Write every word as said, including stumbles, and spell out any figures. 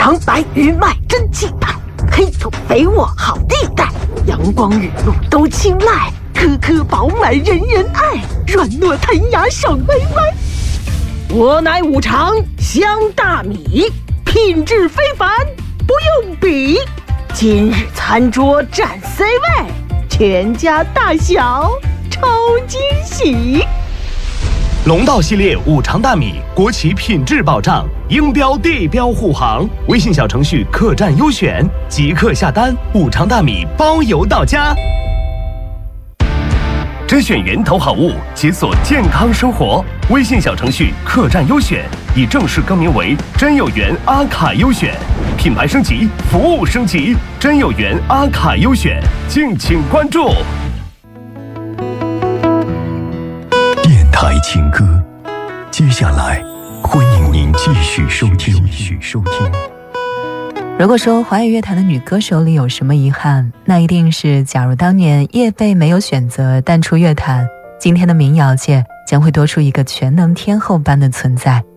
长白鱼麦真气派，黑土肥沃好地带，阳光雨露都青睐，颗颗饱满人人爱，软糯弹牙爽歪歪。我乃五常香大米，品质非凡，不用比。今日餐桌占 C 位，全家大小超惊喜。 龙道系列五常大米，国企品质保障，应标地标护航。微信小程序客栈优选，即刻下单，五常大米包邮到家。甄选源头好物，解锁健康生活。微信小程序客栈优选已正式更名为真有缘阿卡优选，品牌升级，服务升级，真有缘阿卡优选，敬请关注。 电台情歌，接下来欢迎您继续收听。继续收听。 如果说华语乐坛的女歌手里有什么遗憾，那一定是假如当年叶蓓没有选择淡出乐坛，今天的民谣界将会多出一个全能天后般的存在。